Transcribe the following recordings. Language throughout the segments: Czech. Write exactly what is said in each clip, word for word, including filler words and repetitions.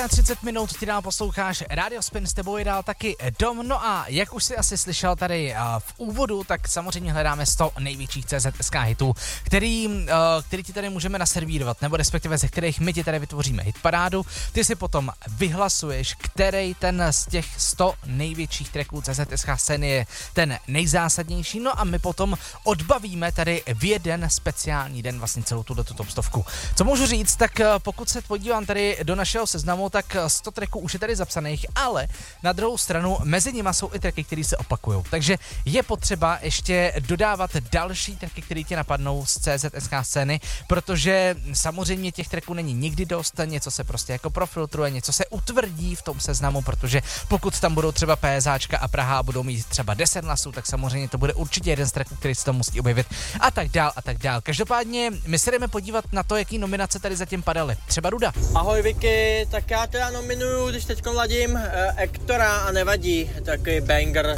třicet minut ty dál posloucháš Radio Spin, s tebou je dál taky Dom. No a jak už si asi slyšel tady v úvodu, tak samozřejmě hledáme sto největších C Z S K hitů, který, který ti tady můžeme naservírovat, nebo respektive ze kterých my ti tady vytvoříme hitparádu. Ty si potom vyhlasuješ, který ten z těch sto největších tracků C Z S K scény je ten nejzásadnější, no a my potom odbavíme tady v jeden speciální den vlastně celou tuto top stovku. Co můžu říct, tak pokud se podívám tady do našeho seznamu, tak sto tracků už je tady zapsaných, ale na druhou stranu mezi nimi jsou i tracky, které se opakují. Takže je potřeba ještě dodávat další tracky, které ti napadnou z C Z S K scény, protože samozřejmě těch tracků není nikdy dost, něco se prostě jako profiltruje, něco se utvrdí v tom seznamu, protože pokud tam budou třeba PSAčka a Praha a budou mít třeba deset hlasů, tak samozřejmě to bude určitě jeden z tracků, který se tam musí objevit a tak dál a tak dál. Každopádně my se jdeme podívat na to, jaký nominace tady zatím padaly. Třeba Ruda. Ahoj Vicky, tak já teda nominuju, když teďko mladím, eh, Ektora a Nevadí, takový banger.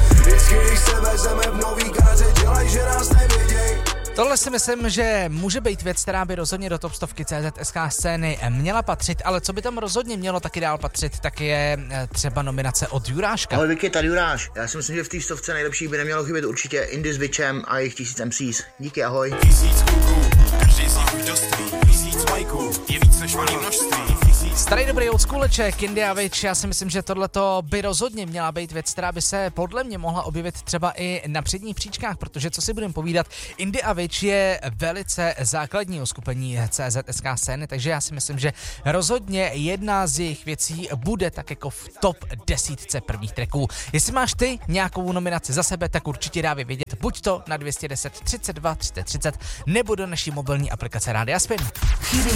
Tohle si myslím, že může být věc, která by rozhodně do top stovky C Z S K scény měla patřit, ale co by tam rozhodně mělo taky dál patřit, tak je třeba nominace od Juráška. Ahoj Vicky, tady Juráš. Já si myslím, že v té stovce nejlepší by nemělo chybět určitě Indy s Witchem a jejich tisíc M Cs. Díky, ahoj. Tisíc kluků, každý z nich už doství, tisíc majků, je víc než malý množství. Starý dobrý oldschooleček, Indy a Witch, já si myslím, že tohleto by rozhodně měla být věc, která by se podle mě mohla objevit třeba i na předních příčkách, protože co si budeme povídat, Indy a Witch je velice základní uskupení C Z S K scény, takže já si myslím, že rozhodně jedna z jejich věcí bude tak jako v top desítce prvních tracků. Jestli máš ty nějakou nominaci za sebe, tak určitě dávej vědět, buď to na dvě stě deset třicet dva třicet třicet nebo do naší mobilní aplikace Rádia Spin.